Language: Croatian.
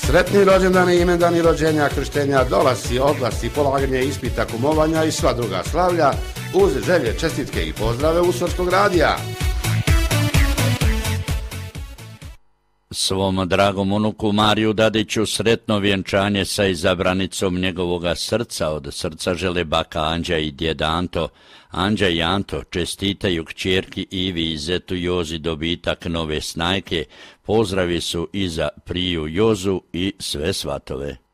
Sretni rođendani, imendani, rođenja, krštenja, dolasi, oglasi, polaganje ispita, kumovanja i sva druga slavlja uz želje, čestitke i pozdrave Usorskog radija. Svom dragom unuku Mariju Dadiću sretno vjenčanje sa izabranicom njegovoga srca, od srca žele baka Anđa i djed Anto. Anđa i Anto čestitaju kćerki Ivi i zetu Jozi dobitak nove snajke. Pozdravi su i za priju Jozu i sve svatove.